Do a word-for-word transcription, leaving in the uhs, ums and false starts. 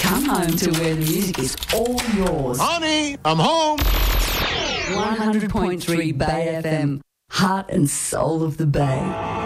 Come home to where the music is all yours. Honey, I'm home. one hundred point three Bay F M, heart and soul of the Bay.